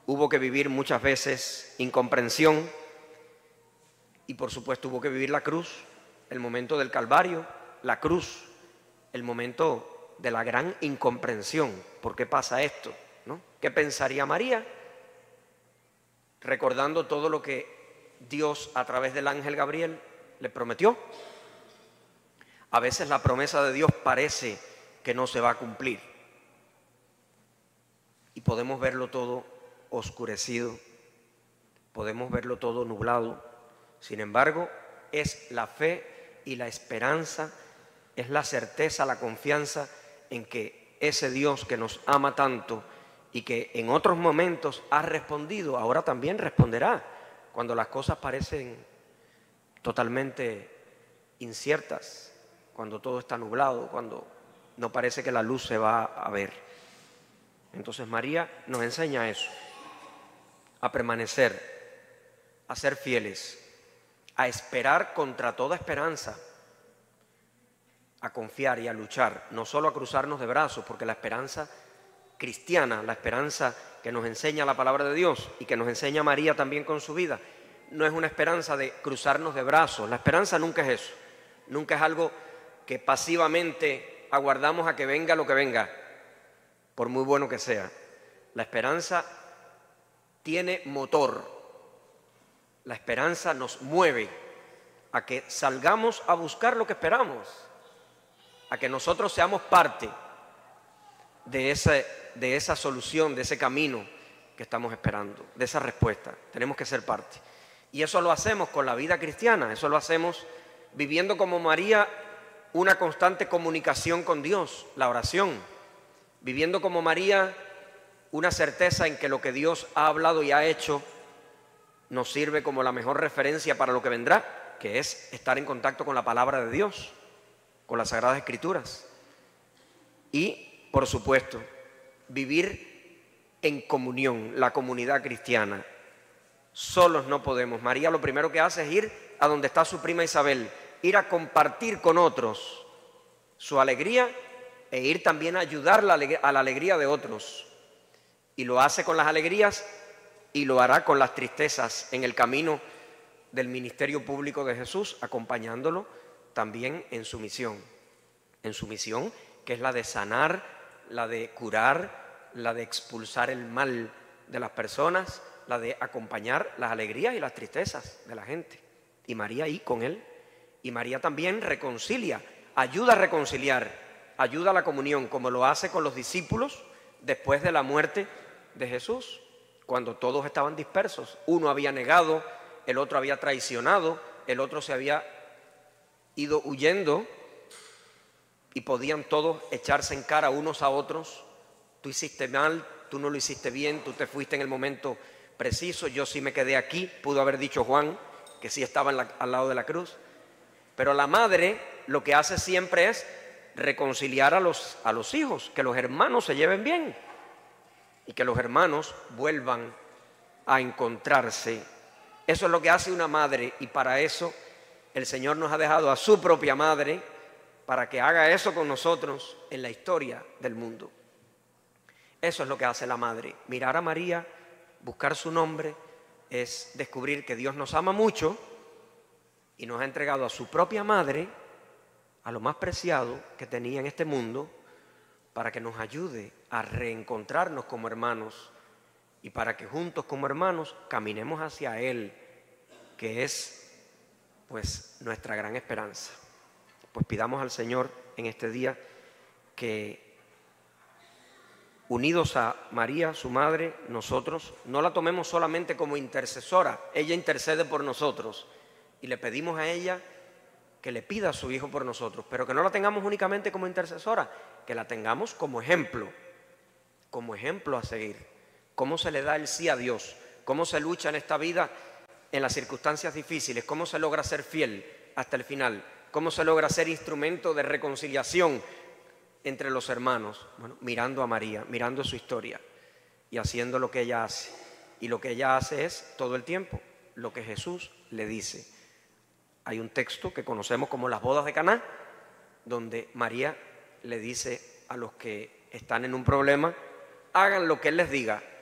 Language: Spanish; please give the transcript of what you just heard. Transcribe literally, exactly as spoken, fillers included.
hubo que vivir muchas veces incomprensión y por supuesto hubo que vivir la cruz, el momento del Calvario, la cruz, el momento de la gran incomprensión. ¿Por qué pasa esto? ¿No? ¿Qué pensaría María? Recordando todo lo que Dios a través del ángel Gabriel le prometió. A veces la promesa de Dios parece que no se va a cumplir y podemos verlo todo oscurecido, podemos verlo todo nublado. Sin embargo, es la fe y la esperanza, es la certeza, la confianza en que ese Dios que nos ama tanto y que en otros momentos ha respondido, ahora también responderá cuando las cosas parecen totalmente inciertas, cuando todo está nublado, cuando no parece que la luz se va a ver. Entonces María nos enseña eso, a permanecer, a ser fieles, a esperar contra toda esperanza, a confiar y a luchar, no solo a cruzarnos de brazos, porque la esperanza cristiana, la esperanza que nos enseña la palabra de Dios y que nos enseña María también con su vida, no es una esperanza de cruzarnos de brazos. La esperanza nunca es eso, nunca es algo que pasivamente aguardamos a que venga lo que venga, por muy bueno que sea. La esperanza tiene motor, la esperanza nos mueve a que salgamos a buscar lo que esperamos, a que nosotros seamos parte de ese, de esa solución, de ese camino que estamos esperando, de esa respuesta. Tenemos que ser parte. Y eso lo hacemos con la vida cristiana, eso lo hacemos viviendo como María una constante comunicación con Dios, la oración, viviendo como María una certeza en que lo que Dios ha hablado y ha hecho nos sirve como la mejor referencia para lo que vendrá, que es estar en contacto con la palabra de Dios, con las Sagradas Escrituras. Y, por supuesto, vivir en comunión, la comunidad cristiana. Solos no podemos. María lo primero que hace es ir a donde está su prima Isabel, ir a compartir con otros su alegría e ir también a ayudar a la alegría de otros. Y lo hace con las alegrías y lo hará con las tristezas en el camino del ministerio público de Jesús, acompañándolo también en su misión. En su misión, que es la de sanar, la de curar, la de expulsar el mal de las personas, la de acompañar las alegrías y las tristezas de la gente. Y María ahí con él. Y María también reconcilia, ayuda a reconciliar, ayuda a la comunión, como lo hace con los discípulos después de la muerte de Jesús, cuando todos estaban dispersos. Uno había negado, el otro había traicionado, el otro se había ido huyendo y podían todos echarse en cara unos a otros. Tú hiciste mal, tú no lo hiciste bien, tú te fuiste en el momento preciso, yo sí me quedé aquí, pudo haber dicho Juan, que sí estaba en la, al lado de la cruz. Pero la madre lo que hace siempre es reconciliar a los, a los hijos, que los hermanos se lleven bien y que los hermanos vuelvan a encontrarse. Eso es lo que hace una madre, y para eso el Señor nos ha dejado a su propia madre para que haga eso con nosotros en la historia del mundo. Eso es lo que hace la madre. Mirar a María, buscar su nombre, es descubrir que Dios nos ama mucho y nos ha entregado a su propia madre, a lo más preciado que tenía en este mundo, para que nos ayude a reencontrarnos como hermanos y para que juntos como hermanos caminemos hacia Él, que es pues nuestra gran esperanza. Pues pidamos al Señor en este día que, unidos a María, su madre, nosotros no la tomemos solamente como intercesora. Ella intercede por nosotros y le pedimos a ella que le pida a su Hijo por nosotros, pero que no la tengamos únicamente como intercesora, que la tengamos como ejemplo, como ejemplo a seguir. Cómo se le da el sí a Dios, cómo se lucha en esta vida en las circunstancias difíciles, cómo se logra ser fiel hasta el final, cómo se logra ser instrumento de reconciliación entre los hermanos. Bueno, mirando a María, mirando su historia y haciendo lo que ella hace. Y lo que ella hace es, todo el tiempo, lo que Jesús le dice. Hay un texto que conocemos como las bodas de Caná, donde María le dice a los que están en un problema, hagan lo que Él les diga,